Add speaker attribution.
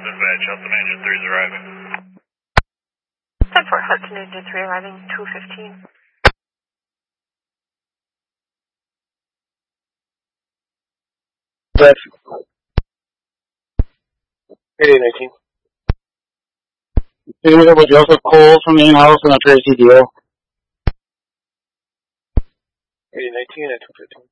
Speaker 1: dispatch. Hudson Engine 3 is arriving.
Speaker 2: 10-4, Hudson Engine 3 arriving, 215.
Speaker 3: That's 8819.
Speaker 4: Student with Joseph Cole from the in-house and a Tracy Deal.
Speaker 3: 8819 at 215.